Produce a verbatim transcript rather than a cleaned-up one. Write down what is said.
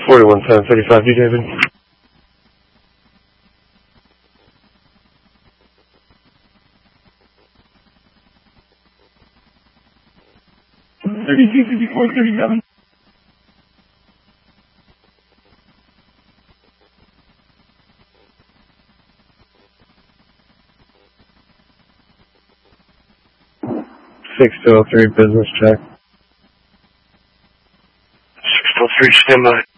forty-one ten thirty-five, D David. thirty-two fifty-four thirty-seven. six two oh three, business check. six oh three, stand by.